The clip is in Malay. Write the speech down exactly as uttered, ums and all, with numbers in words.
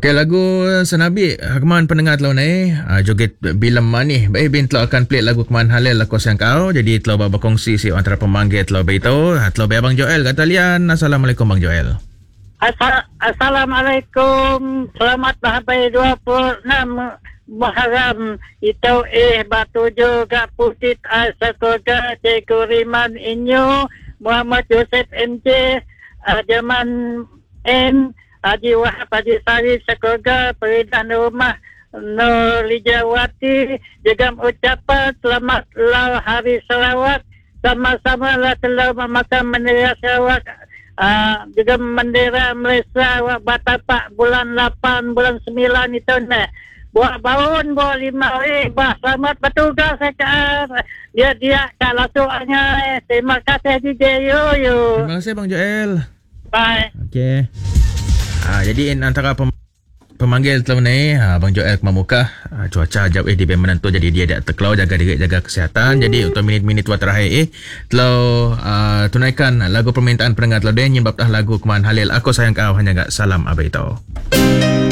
Okey, lagu Senabi Keman pendengar telah ni uh, joget bilam manih. Baik bin telah akan play lagu Keman Halil Aku Sayang Kau. Jadi telah berkongsi si antara pemanggil telah beritahu. Telah bayar Bang Joel kata lian. Assalamualaikum Bang Joel. Asa- Assalamualaikum. Selamat bahagia dua puluh enam Muharram. Itu eh batu juga putit asa koga Cikgu Riman Inyo Muhammad Yusuf M J uh, Jaman N Haji Wahab Haji Sari Sekoga Peridan Rumah Nurijawati juga ucapan selamat lau Hari Sarawak, sama-sama lah telah memakan bendera Sarawak, uh, juga bendera Malaysia batapak bulan lapan bulan sembilan itu nah. Buat bahun buat lima eh bah selamat bertugas saya dia dia kalau soalnya terima kasih D J yo yo. Terima kasih Bang Joel. Bye. Okey. Ha, jadi in antara pem, pemanggil telah ni ha, Bang Joel Kemamukah ha, cuaca jauh eh di menentu jadi dia tak terkelau jaga diri jaga kesihatan. Hmm. Jadi untuk minit-minit waktu terakhir eh telah uh, tunaikan lagu permintaan pendengar telah dia nyebab dah lagu Keman Halil Aku Sayang Kau hanya gak salam abai tau.